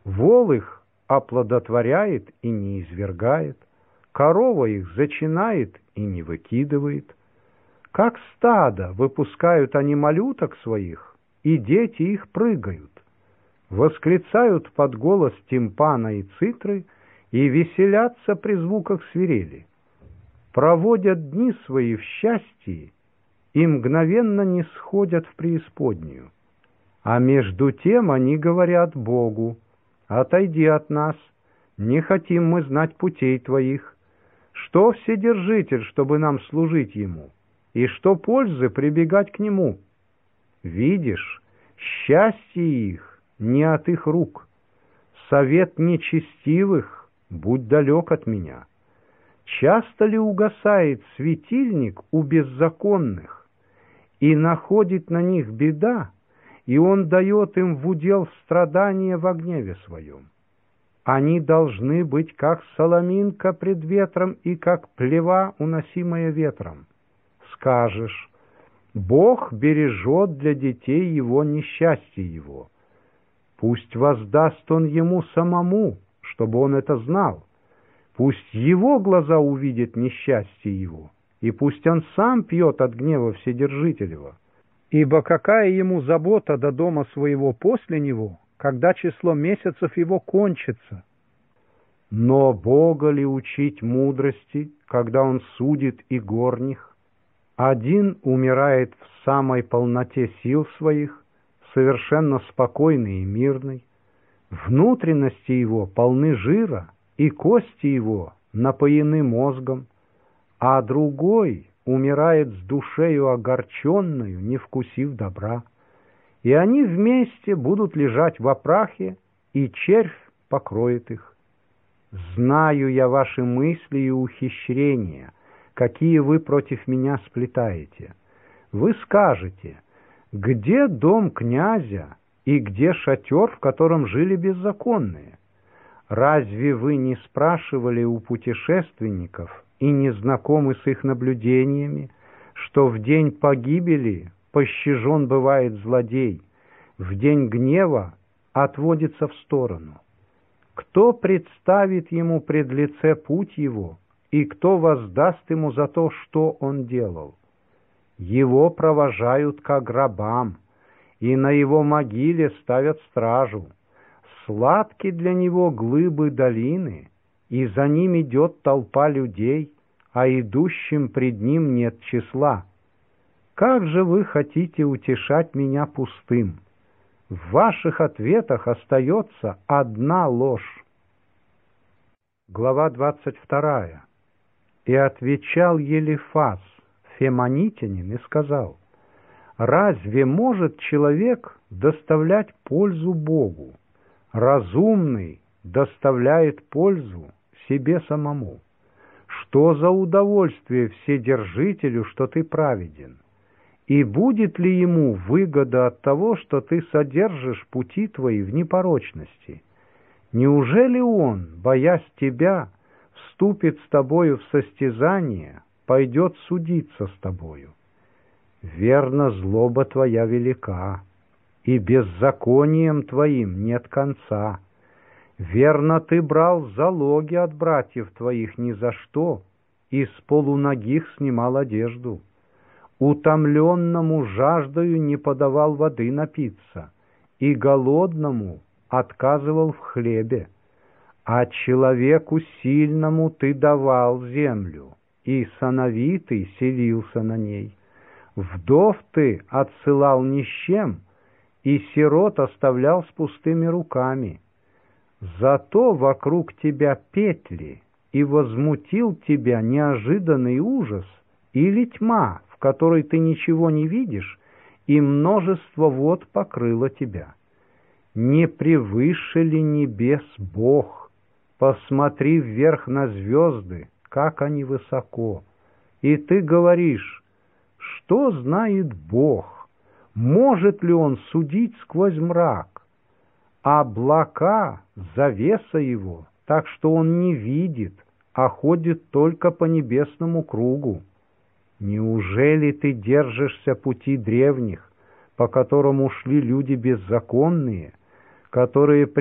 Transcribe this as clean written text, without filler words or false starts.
Вол их оплодотворяет и не извергает, корова их зачинает и не выкидывает. Как стадо выпускают они малюток своих, и дети их прыгают. Восклицают под голос тимпана и цитры и веселятся при звуках свирели. Проводят дни свои в счастье и мгновенно не сходят в преисподнюю. А между тем они говорят Богу: «Отойди от нас, не хотим мы знать путей твоих. Что Вседержитель, чтобы нам служить ему, и что пользы прибегать к нему? Видишь, счастье их не от их рук. Совет нечестивых будь далек от меня. Часто ли угасает светильник у беззаконных, и находит на них беда, и он дает им в удел страдания во гневе своем? Они должны быть как соломинка пред ветром и как плева, уносимая ветром. Скажешь: Бог бережет для детей его несчастье его. Пусть воздаст он ему самому, чтобы он это знал. Пусть его глаза увидят несчастье его, и пусть он сам пьет от гнева Вседержителева. Ибо какая ему забота до дома своего после него, когда число месяцев его кончится? Но Бога ли учить мудрости, когда он судит и горних? Один умирает в самой полноте сил своих, совершенно спокойный и мирный. Внутренности его полны жира, и кости его напоены мозгом, а другой умирает с душею огорченную, не вкусив добра. И они вместе будут лежать во прахе, и червь покроет их. Знаю я ваши мысли и ухищрения, какие вы против меня сплетаете. Вы скажете: где дом князя и где шатер, в котором жили беззаконные? Разве вы не спрашивали у путешественников и не знакомы с их наблюдениями, что в день погибели пощажен бывает злодей, в день гнева отводится в сторону? Кто представит ему пред лице путь его, и кто воздаст ему за то, что он делал? Его провожают ко гробам, и на его могиле ставят стражу. Сладки для него глыбы долины, и за ним идет толпа людей, а идущим пред ним нет числа. Как же вы хотите утешать меня пустым? В ваших ответах остается одна ложь. Глава 22. И отвечал Елифаз, фемонитянин, и сказал: разве может человек доставлять пользу Богу? Разумный доставляет пользу себе самому. Что за удовольствие Вседержителю, что ты праведен? И будет ли ему выгода от того, что ты содержишь пути твои в непорочности? Неужели он, боясь тебя, вступит с тобою в состязание, пойдет судиться с тобою? Верно, злоба твоя велика, и беззаконием твоим нет конца. Верно, ты брал залоги от братьев твоих ни за что, и с полуногих снимал одежду. Утомленному жаждою не подавал воды напиться, и голодному отказывал в хлебе. А человеку сильному ты давал землю, и сановитый селился на ней. Вдов ты отсылал ни с чем, и сирот оставлял с пустыми руками. Зато вокруг тебя петли, и возмутил тебя неожиданный ужас или тьма, в которой ты ничего не видишь, и множество вод покрыло тебя. Не превыше ли небес Бог? Посмотри вверх на звезды, как они высоко. И ты говоришь: что знает Бог? Может ли он судить сквозь мрак? Облака — завеса его, так что он не видит, а ходит только по небесному кругу. Неужели ты держишься пути древних, по которому шли люди беззаконные, которые